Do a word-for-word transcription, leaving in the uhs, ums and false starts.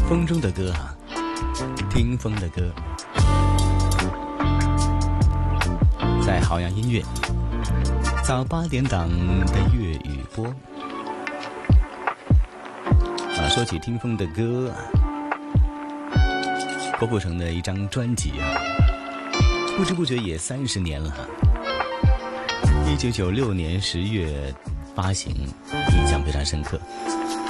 风中的歌啊，听风的歌，在好样音乐早八点档的粤语播啊。说起听风的歌，郭富城的一张专辑啊，不知不觉也三十年了。一九九六年十月发行，印象非常深刻。